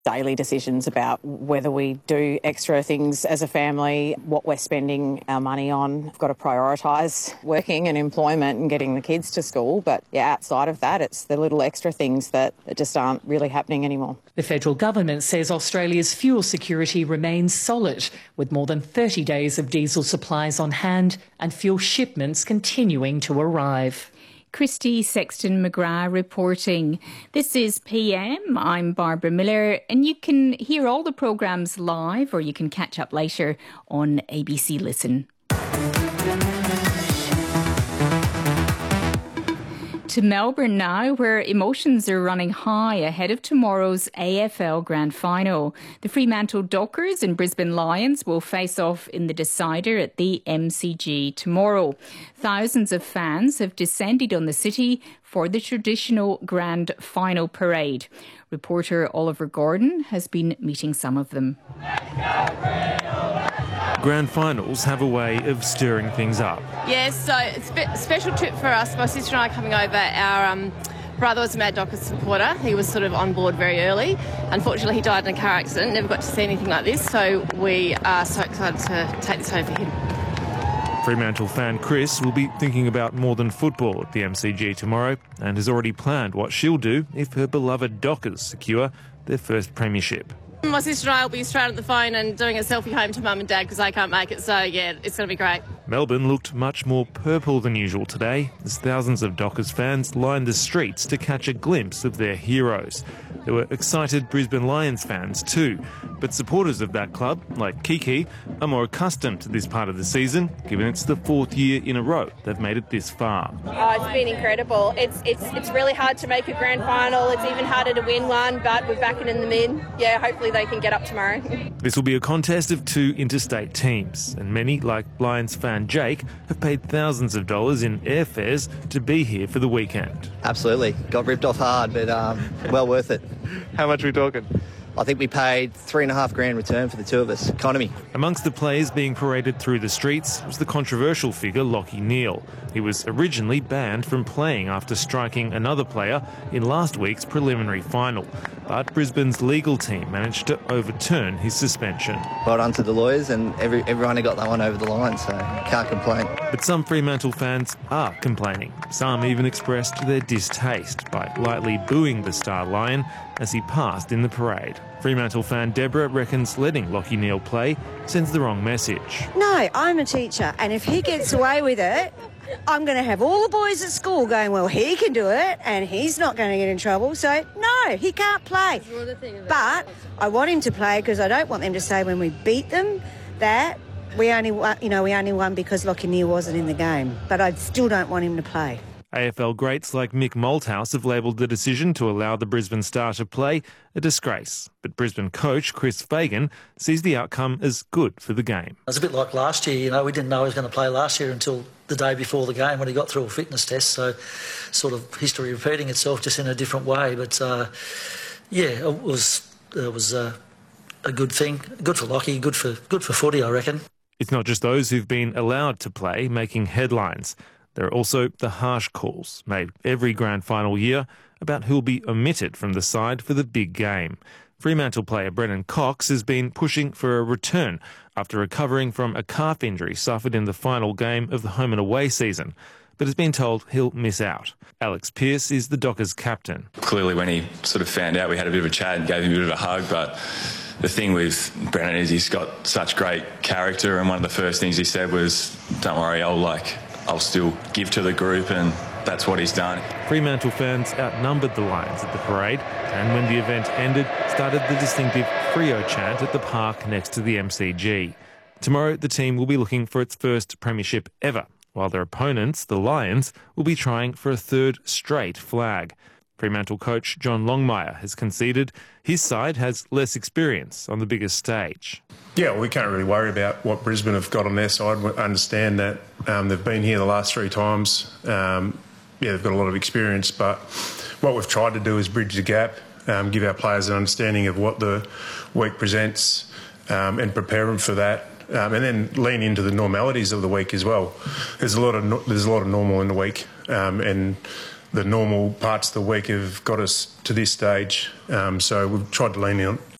daily decisions about whether we do extra things as a family, what we're spending our money on. We've got to prioritise working and employment and getting the kids to school. But yeah, outside of that, it's the little extra things that just aren't really happening anymore. The federal government says Australia's fuel security remains solid, with more than 30 days of diesel supplies on hand and fuel shipments continuing to arrive. Christy Sexton-McGrath reporting. This is PM. I'm Barbara Miller, and you can hear all the programmes live, or you can catch up later on ABC Listen. To Melbourne now, where emotions are running high ahead of tomorrow's AFL Grand Final. The Fremantle Dockers and Brisbane Lions will face off in the decider at the MCG tomorrow. Thousands of fans have descended on the city for the traditional Grand Final parade. Reporter Oliver Gordon has been meeting some of them. Grand finals have a way of stirring things up. Yes, so it's a special trip for us. My sister and I coming over. Our brother was a Mad Dockers supporter. He was sort of on board very early. Unfortunately, he died in a car accident. Never got to see anything like this, so we are so excited to take this home for him. Fremantle fan Chris will be thinking about more than football at the MCG tomorrow and has already planned what she'll do if her beloved Dockers secure their first premiership. My sister and I will be straight on the phone and doing a selfie home to Mum and Dad because they can't make it. So, yeah, it's going to be great. Melbourne looked much more purple than usual today as thousands of Dockers fans lined the streets to catch a glimpse of their heroes. There were excited Brisbane Lions fans too, but supporters of that club, like Kiki, are more accustomed to this part of the season, given it's the fourth year in a row they've made it this far. Oh, it's been incredible. It's really hard to make a grand final. It's even harder to win one, but we're backing in the mid. Yeah, hopefully they can get up tomorrow. This will be a contest of two interstate teams, and many, like Lions fan Jake, have paid thousands of dollars in airfares to be here for the weekend. Absolutely. Got ripped off hard, but well worth it. How much are we talking? I think we paid $3,500 return for the two of us. Economy. Amongst the players being paraded through the streets was the controversial figure Lachie Neale. He was originally banned from playing after striking another player in last week's preliminary final. But Brisbane's legal team managed to overturn his suspension. Well done to the lawyers, and everyone got that one over the line, so can't complain. But some Fremantle fans are complaining. Some even expressed their distaste by lightly booing the Star Lion as he passed in the parade. Fremantle fan Deborah reckons letting Lachie Neale play sends the wrong message. No, I'm a teacher, and if he gets away with it, I'm going to have all the boys at school going, well, he can do it and he's not going to get in trouble. So, no, he can't play. But I want him to play because I don't want them to say when we beat them that we only won because Lachie Neale wasn't in the game. But I still don't want him to play. AFL greats like Mick Malthouse have labelled the decision to allow the Brisbane Star to play a disgrace. But Brisbane coach Chris Fagan sees the outcome as good for the game. It's a bit like last year, we didn't know he was going to play last year until the day before the game when he got through a fitness test, so sort of history repeating itself just in a different way. But, it was a good thing. Good for Lachie, good for footy, I reckon. It's not just those who've been allowed to play making headlines. There are also the harsh calls made every grand final year about who'll be omitted from the side for the big game. Fremantle player Brennan Cox has been pushing for a return after recovering from a calf injury suffered in the final game of the home and away season, but has been told he'll miss out. Alex Pearce is the Dockers captain. Clearly when he sort of found out, we had a bit of a chat and gave him a bit of a hug, but the thing with Brennan is he's got such great character, and one of the first things he said was, don't worry, I'll still give to the group, and that's what he's done. Fremantle fans outnumbered the Lions at the parade, and when the event ended, started the distinctive Freo chant at the park next to the MCG. Tomorrow, the team will be looking for its first premiership ever, while their opponents, the Lions, will be trying for a third straight flag. Fremantle coach John Longmire has conceded his side has less experience on the biggest stage. Yeah, we can't really worry about what Brisbane have got on their side. We understand that they've been here the last 3 times. They've got a lot of experience, but what we've tried to do is bridge the gap, give our players an understanding of what the week presents and prepare them for that. And then lean into the normalities of the week as well. There's a lot of normal in the week, and the normal parts of the week have got us to this stage. So we've tried to lean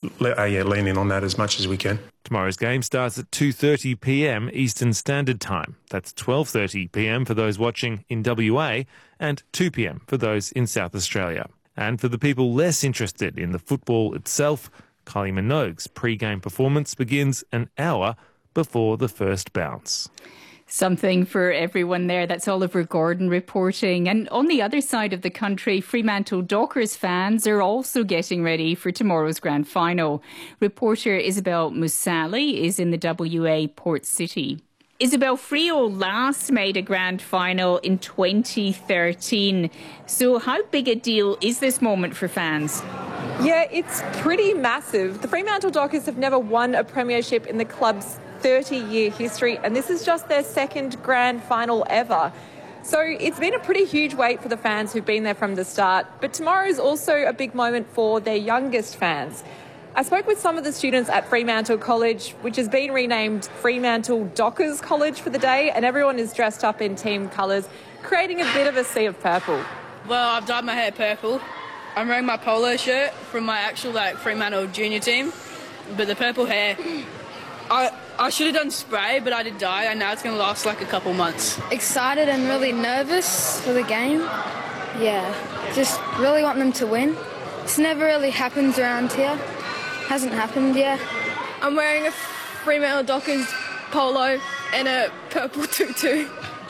lean in on that as much as we can. Tomorrow's game starts at 2:30 p.m. Eastern Standard Time. That's 12:30 p.m. for those watching in WA and 2 p.m. for those in South Australia. And for the people less interested in the football itself, Kylie Minogue's pre-game performance begins an hour before the first bounce. Something for everyone there. That's Oliver Gordon reporting. And on the other side of the country, Fremantle Dockers fans are also getting ready for tomorrow's grand final. Reporter Isabel Musali is in the WA Port City. Isabel, Freo last made a grand final in 2013. So how big a deal is this moment for fans? Yeah, it's pretty massive. The Fremantle Dockers have never won a premiership in the club's 30-year history, and this is just their second grand final ever. So it's been a pretty huge wait for the fans who've been there from the start, but tomorrow is also a big moment for their youngest fans. I spoke with some of the students at Fremantle College, which has been renamed Fremantle Dockers College for the day, and everyone is dressed up in team colours, creating a bit of a sea of purple. Well, I've dyed my hair purple. I'm wearing my polo shirt from my actual Fremantle junior team, but the purple hair, I should have done spray, but I did dye, and now it's going to last a couple months. Excited and really nervous for the game. Yeah, just really want them to win. This never really happens around here. Hasn't happened yet. I'm wearing a Fremantle Dockers polo and a purple tutu.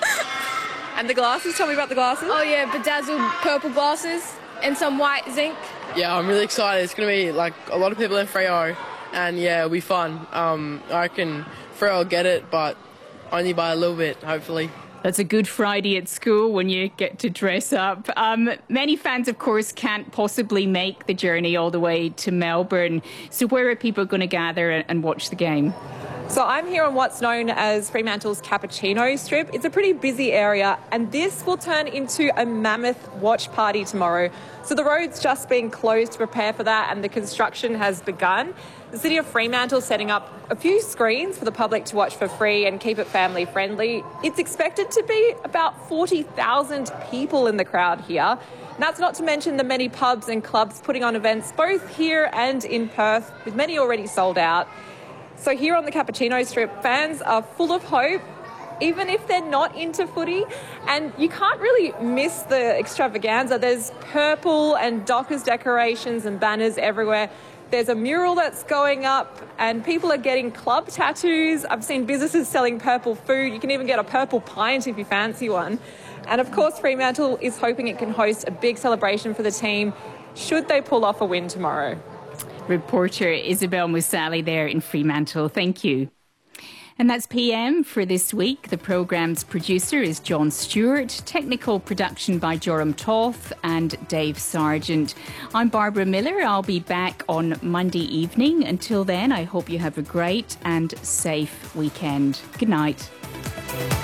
And the glasses? Tell me about the glasses. Oh yeah, bedazzled purple glasses and some white zinc. Yeah, I'm really excited. It's going to be a lot of people in Freo. And yeah, it'll be fun. I reckon Freo will get it, but only by a little bit, hopefully. That's a good Friday at school when you get to dress up. Many fans, of course, can't possibly make the journey all the way to Melbourne. So where are people going to gather and watch the game? So I'm here on what's known as Fremantle's Cappuccino Strip. It's a pretty busy area, and this will turn into a mammoth watch party tomorrow. So the road's just been closed to prepare for that, and the construction has begun. The City of Fremantle setting up a few screens for the public to watch for free and keep it family friendly. It's expected to be about 40,000 people in the crowd here. And that's not to mention the many pubs and clubs putting on events both here and in Perth, with many already sold out. So here on the Cappuccino Strip, fans are full of hope, even if they're not into footy. And you can't really miss the extravaganza. There's purple and Dockers decorations and banners everywhere. There's a mural that's going up, and people are getting club tattoos. I've seen businesses selling purple food. You can even get a purple pint if you fancy one. And of course, Fremantle is hoping it can host a big celebration for the team should they pull off a win tomorrow. Reporter Isabel Musali there in Fremantle. Thank you. And that's PM for this week. The programme's producer is John Stewart. Technical production by Joram Toth and Dave Sargent. I'm Barbara Miller. I'll be back on Monday evening. Until then, I hope you have a great and safe weekend. Good night.